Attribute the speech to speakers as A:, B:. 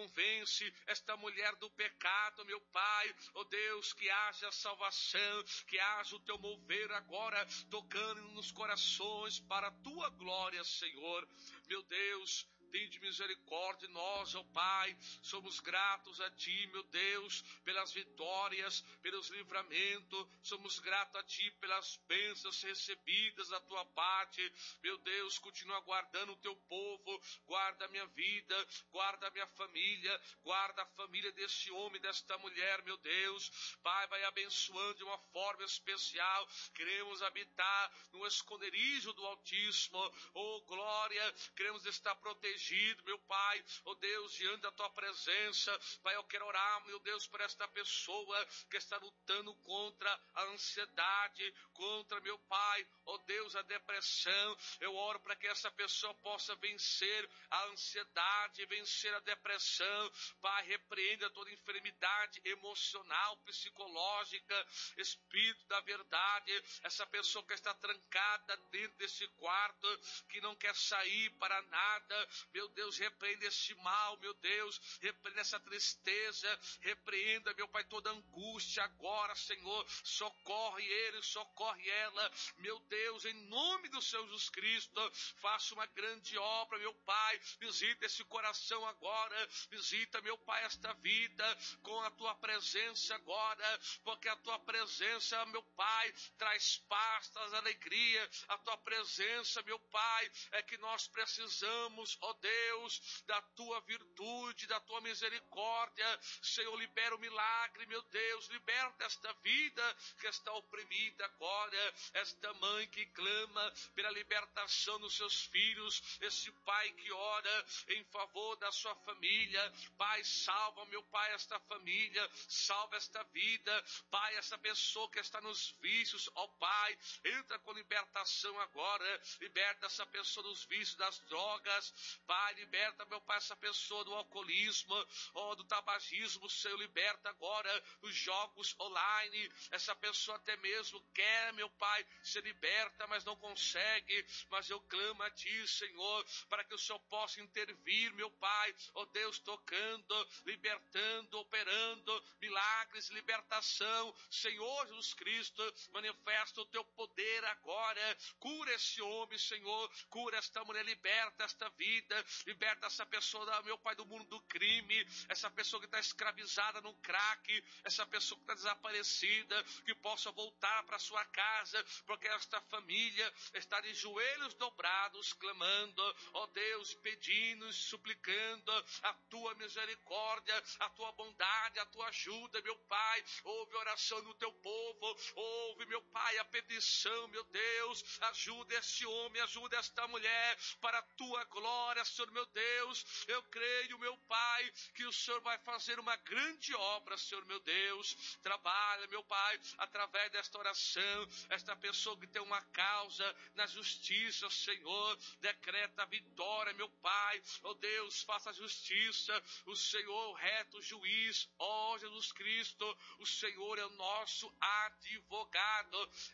A: convence esta mulher do pecado, meu Pai, ó Deus, que haja salvação, que haja o teu mover agora, tocando nos corações para a tua glória, Senhor. Meu Deus, tende misericórdia de nós, ó Pai, somos gratos a Ti, meu Deus, pelas vitórias, pelos livramentos, somos gratos a Ti pelas bênçãos recebidas da Tua parte, meu Deus, continua guardando o Teu povo, guarda a minha vida, guarda a minha família, guarda a família deste homem, desta mulher, meu Deus, Pai, vai abençoando de uma forma especial, queremos habitar no esconderijo do Altíssimo, oh glória, queremos estar protegidos, meu Pai, oh Deus, diante da tua presença, Pai, eu quero orar, meu Deus, por esta pessoa que está lutando contra a ansiedade, contra, meu Pai, oh Deus, a depressão. Eu oro para que essa pessoa possa vencer a ansiedade, vencer a depressão. Pai, repreenda toda enfermidade emocional, psicológica, espírito da verdade, essa pessoa que está trancada dentro desse quarto, que não quer sair para nada, meu Deus, repreenda esse mal, meu Deus, repreenda essa tristeza, repreenda, meu Pai, toda angústia agora, Senhor, socorre ele, socorre ela, meu Deus, em nome do Senhor Jesus Cristo, faça uma grande obra, meu Pai, visita esse coração agora, visita, meu Pai, esta vida, com a tua presença agora, porque a tua presença, meu Pai, traz paz, traz alegria, a tua presença, meu Pai, é que nós precisamos, ó Deus, da tua virtude, da tua misericórdia. Senhor, libera o milagre, meu Deus, liberta esta vida que está oprimida agora, esta mãe que clama pela libertação dos seus filhos, esse pai que ora em favor da sua família. Pai, salva, meu Pai, esta família, salva esta vida, Pai, essa pessoa que está nos vícios, ó Pai, entra com libertação agora, liberta essa pessoa dos vícios, das drogas, Pai, liberta, meu Pai, essa pessoa do alcoolismo, do tabagismo, Senhor, liberta agora dos jogos online, essa pessoa até mesmo quer, meu Pai, ser liberta, mas não consegue, mas eu clamo a Ti, Senhor, para que o Senhor possa intervir, meu Pai, ó Deus, tocando, libertando, operando milagres, libertação, Senhor Jesus Cristo, manifesta o Teu poder agora, cura esse homem, Senhor, cura esta mulher, liberta esta vida, liberta essa pessoa, meu Pai, do mundo do crime, essa pessoa que está escravizada no crack, essa pessoa que está desaparecida, que possa voltar para sua casa, porque esta família está de joelhos dobrados, clamando, ó Deus, pedindo, suplicando a Tua misericórdia, a Tua bondade, a Tua ajuda, meu Pai. Ouve a oração do Teu povo, ouve, meu Pai, a petição, meu Deus, ajuda este homem, ajuda esta mulher, para a Tua glória, Senhor, meu Deus. Eu creio, meu Pai, que o Senhor vai fazer uma grande obra, Senhor, meu Deus. Trabalha, meu Pai, através desta oração, esta pessoa que tem uma causa na justiça, Senhor, decreta a vitória, meu Pai, ó Deus, faça a justiça, o Senhor, o reto juiz, ó Jesus Cristo, o Senhor é o nosso advogado,